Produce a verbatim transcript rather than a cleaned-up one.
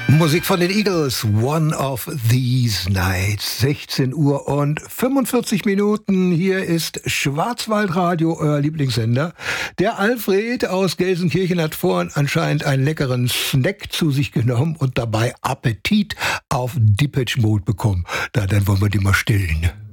Musik von den Eagles, One of These Nights, sechzehn Uhr und fünfundvierzig Minuten. Hier ist Schwarzwaldradio, euer Lieblingssender. Der Alfred aus Gelsenkirchen hat vorhin anscheinend einen leckeren Snack zu sich genommen und dabei Appetit auf Depeche Mode bekommen. Da, dann wollen wir die mal stillen.